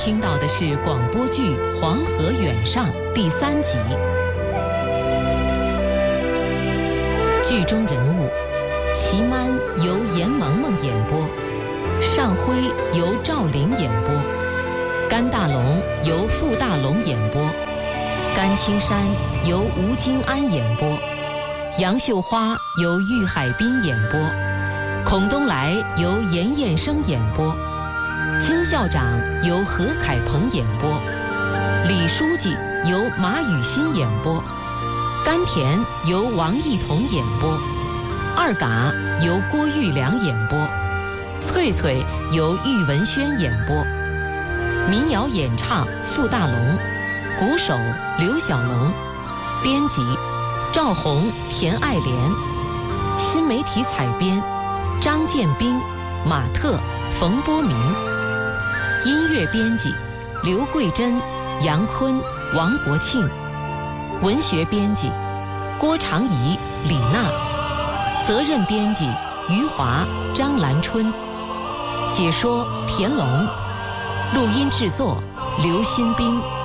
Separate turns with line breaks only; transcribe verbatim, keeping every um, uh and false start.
听到的是广播剧《黄河远上》第三集。剧中人物：祁曼由严萌萌演播，尚辉由赵玲演播，甘大龙由傅大龙演播，甘青山由吴京安演播，杨秀花由郁海滨演播，孔东来由严彦生演播，金校长由何凯鹏演播，李书记由马雨欣演播，甘甜由王艺彤演播，二嘎由郭玉良演播，翠翠由郁文轩演播，民谣演唱傅大龙，鼓手刘小龙，编辑赵红、田爱莲，新媒体采编张建斌、马特、冯波明，音乐编辑刘桂珍、杨坤、王国庆，文学编辑郭长怡、李娜，责任编辑余华、张兰春，解说田龙，录音制作刘新兵。